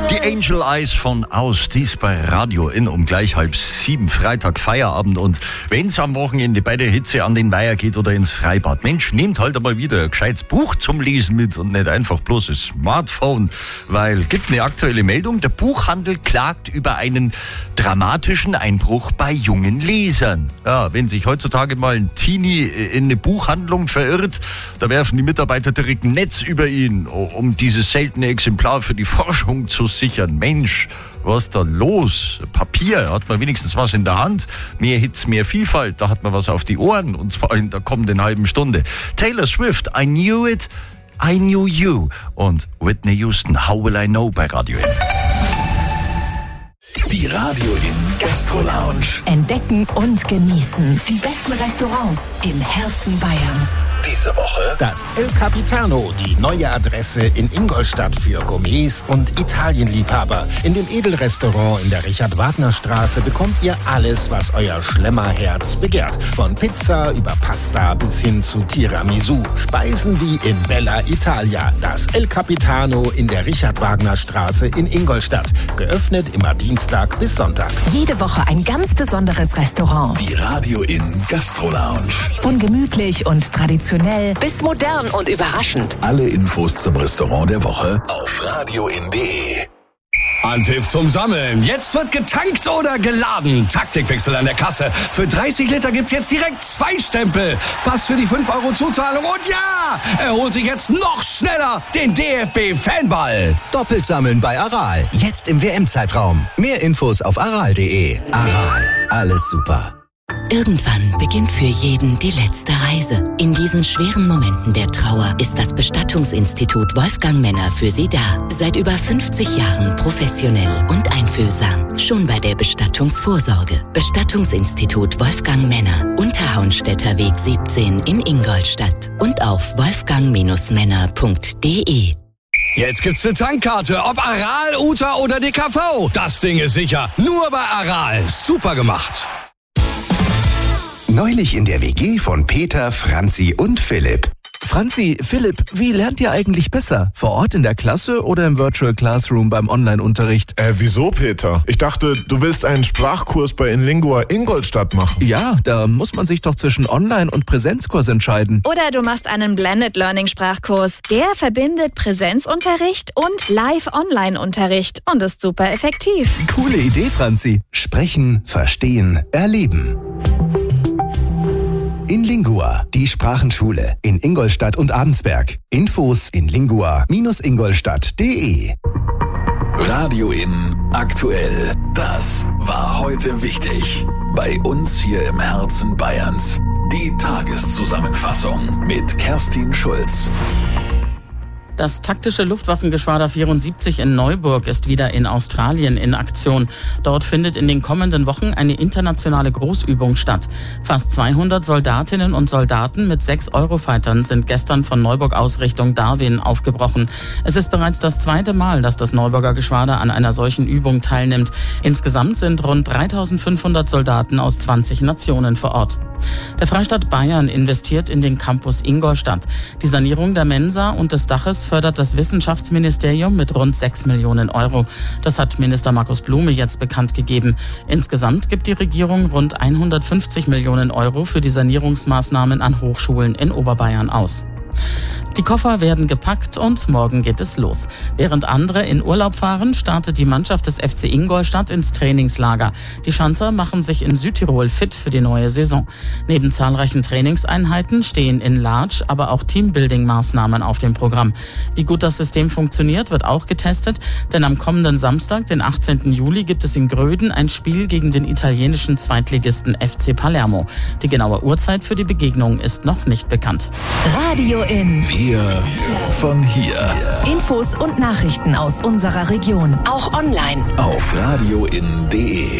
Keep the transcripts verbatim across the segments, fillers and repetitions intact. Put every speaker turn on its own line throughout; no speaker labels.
Die Angel Eyes von Aus, dies bei Radio In um gleich halb sieben, Freitag Feierabend. Und wenn's am Wochenende bei der Hitze an den Weiher geht oder ins Freibad, Mensch, nehmt halt einmal wieder ein gescheites Buch zum Lesen mit und nicht einfach bloß ein Smartphone, weil gibt eine aktuelle Meldung, der Buchhandel klagt über einen dramatischen Einbruch bei jungen Lesern. Ja, wenn sich heutzutage mal ein Teenie in eine Buchhandlung verirrt, da werfen die Mitarbeiter direkt ein Netz über ihn, um dieses seltene Exemplar für die Forschung zu sichern. Mensch, was ist da los? Papier, hat man wenigstens was in der Hand. Mehr Hits, mehr Vielfalt, da hat man was auf die Ohren, und zwar in der kommenden halben Stunde. Taylor Swift, I Knew It, I Knew You. Und Whitney Houston, How Will I Know bei Radio In.
Die Radio In Gastro Lounge.
Entdecken und genießen die besten Restaurants im Herzen Bayerns.
Diese Woche
das El Capitano, die neue Adresse in Ingolstadt für Gourmets und Italienliebhaber. In dem Edelrestaurant in der Richard-Wagner-Straße bekommt ihr alles, was euer Schlemmerherz begehrt. Von Pizza über Pasta bis hin zu Tiramisu. Speisen wie in Bella Italia. Das El Capitano in der Richard-Wagner-Straße in Ingolstadt. Geöffnet immer Dienstag bis Sonntag.
Jede Woche ein ganz besonderes Restaurant.
die Radio In Gastro Lounge.
Von gemütlich und traditionell bis modern und überraschend.
Alle Infos zum Restaurant der Woche auf radioin punkt de.
Anpfiff zum Sammeln. Jetzt wird getankt oder geladen. Taktikwechsel an der Kasse. Für dreißig Liter gibt's jetzt direkt zwei Stempel. Pass für die fünf Euro Zuzahlung. Und ja, er holt sich jetzt noch schneller den D F B-Fanball.
Doppelt sammeln bei Aral. Jetzt im W M-Zeitraum. Mehr Infos auf aral punkt de. Aral. Alles super.
Irgendwann beginnt für jeden die letzte Reise. In diesen schweren Momenten der Trauer ist das Bestattungsinstitut Wolfgang Männer für Sie da. Seit über fünfzig Jahren professionell und einfühlsam. Schon bei der Bestattungsvorsorge. Bestattungsinstitut Wolfgang Männer. Unterhaunstädter Weg siebzehn in Ingolstadt. Und auf wolfgang Männer punkt de.
Jetzt gibt's eine Tankkarte, ob Aral, Uta oder D K V. Das Ding ist sicher. Nur bei Aral. Super gemacht.
Neulich in der W G von Peter, Franzi und Philipp.
Franzi, Philipp, wie lernt ihr eigentlich besser? Vor Ort in der Klasse oder im Virtual Classroom beim Online-Unterricht?
Äh, wieso, Peter? Ich dachte, du willst einen Sprachkurs bei Inlingua Ingolstadt machen.
Ja, da muss man sich doch zwischen Online- und Präsenzkurs entscheiden.
Oder du machst einen Blended Learning Sprachkurs. Der verbindet Präsenzunterricht und Live-Online-Unterricht und ist super effektiv.
Coole Idee, Franzi.
Sprechen, verstehen, erleben. Inlingua, die Sprachenschule in Ingolstadt und Abensberg. Infos in lingua Bindestrich ingolstadt punkt de.
Radio In aktuell. Das war heute wichtig. Bei uns hier im Herzen Bayerns. Die Tageszusammenfassung mit Kerstin Schulz.
Das taktische Luftwaffengeschwader vierundsiebzig in Neuburg ist wieder in Australien in Aktion. Dort findet in den kommenden Wochen eine internationale Großübung statt. Fast zweihundert Soldatinnen und Soldaten mit sechs Eurofightern sind gestern von Neuburg aus Richtung Darwin aufgebrochen. Es ist bereits das zweite Mal, dass das Neuburger Geschwader an einer solchen Übung teilnimmt. Insgesamt sind rund dreitausendfünfhundert Soldaten aus zwanzig Nationen vor Ort. Der Freistaat Bayern investiert in den Campus Ingolstadt. Die Sanierung der Mensa und des Daches fördert das Wissenschaftsministerium mit rund sechs Millionen Euro. Das hat Minister Markus Blume jetzt bekannt gegeben. Insgesamt gibt die Regierung rund hundertfünfzig Millionen Euro für die Sanierungsmaßnahmen an Hochschulen in Oberbayern aus. Die Koffer werden gepackt und morgen geht es los. Während andere in Urlaub fahren, startet die Mannschaft des F C Ingolstadt ins Trainingslager. Die Schanzer machen sich in Südtirol fit für die neue Saison. Neben zahlreichen Trainingseinheiten stehen in Large aber auch Teambuilding-Maßnahmen auf dem Programm. Wie gut das System funktioniert, wird auch getestet, denn am kommenden Samstag, den achtzehnten Juli, gibt es in Gröden ein Spiel gegen den italienischen Zweitligisten F C Palermo. Die genaue Uhrzeit für die Begegnung ist noch nicht bekannt.
Radio In.
Wir von hier.
Infos und Nachrichten aus unserer Region. Auch online.
Auf radioin punkt de.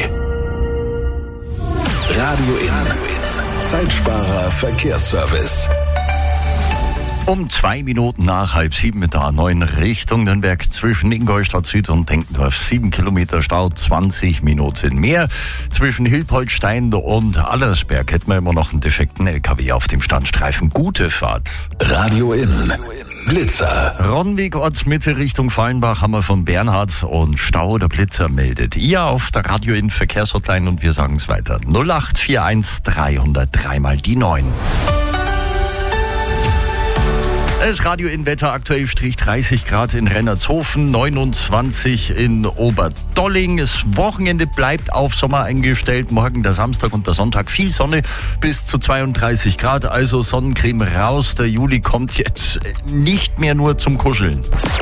Radio In. Zeitsparer Verkehrsservice.
Um zwei Minuten nach halb sieben mit der A neun Richtung Nürnberg zwischen Ingolstadt Süd und Denkendorf. Sieben Kilometer Stau, zwanzig Minuten mehr. Zwischen Hilpoltstein und Allersberg hätten wir immer noch einen defekten L K W auf dem Standstreifen. Gute Fahrt.
Radio In. Blitzer.
Ronnweg Ortsmitte Richtung Fallenbach haben wir von Bernhard und Stau oder Blitzer meldet. Ihr auf der Radio in Verkehrshotline und wir sagen es weiter. null acht vier eins drei null drei mal die neun. Das Radio in Wetter, aktuell Strich dreißig Grad in Rennertshofen, neunundzwanzig in Oberdolling. Das Wochenende bleibt auf Sommer eingestellt. Morgen der Samstag und der Sonntag viel Sonne bis zu zweiunddreißig Grad. Also Sonnencreme raus. Der Juli kommt jetzt nicht mehr nur zum Kuscheln.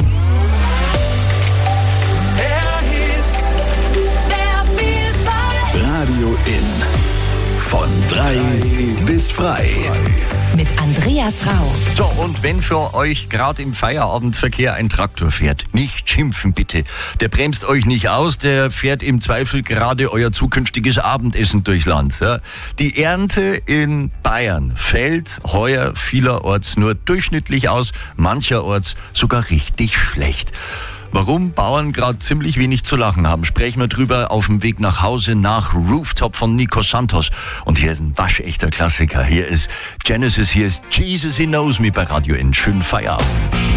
Radio in. Von drei bis frei.
Mit Andreas Rau.
So, und wenn für euch gerade im Feierabendverkehr ein Traktor fährt, nicht schimpfen bitte. Der bremst euch nicht aus, der fährt im Zweifel gerade euer zukünftiges Abendessen durch Land. Ja. Die Ernte in Bayern fällt heuer vielerorts nur durchschnittlich aus, mancherorts sogar richtig schlecht. Warum Bauern gerade ziemlich wenig zu lachen haben, sprechen wir drüber auf dem Weg nach Hause nach Rooftop von Nico Santos. Und hier ist ein waschechter Klassiker. Hier ist Genesis, hier ist Jesus He Knows Me bei Radio N. Schönen Feierabend.